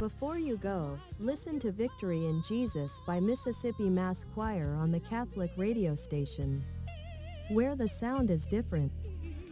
Before you go, listen to Victory in Jesus by Mississippi Mass Choir on the Catholic radio station, where the sound is different.